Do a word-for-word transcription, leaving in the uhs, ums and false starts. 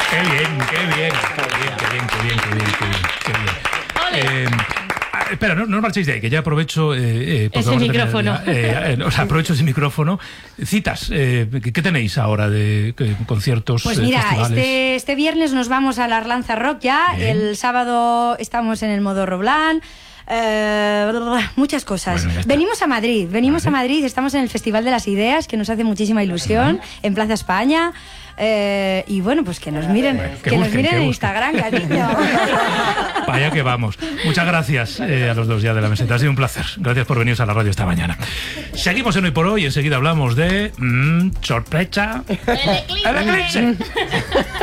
Qué bien, qué bien, qué bien, qué bien, qué bien, qué bien, qué bien, qué bien. Eh, espera, no, no os marchéis de ahí, que ya aprovecho... Eh, eh, ese micrófono. Tener, eh, eh, o sea, aprovecho ese micrófono. Citas, eh, ¿qué, ¿qué tenéis ahora de eh, conciertos, Pues mira, eh, festivales? este, este viernes nos vamos a la Arlanza Rock ya, bien. El sábado estamos en el Modo Roblán. Eh, muchas cosas. Bueno, venimos a Madrid, venimos vale. a Madrid, estamos en el Festival de las Ideas, que nos hace muchísima ilusión, vale. en Plaza España. Eh, y bueno, pues que nos miren, bueno, que, que busquen, nos miren que en Instagram, cariño. Vaya que vamos. Muchas gracias eh, a los dos ya de la meseta. Ha sido un placer. Gracias por veniros a la radio esta mañana. Seguimos en Hoy por Hoy y enseguida hablamos de... Mmm, sorpresa. El eclipse. El eclipse.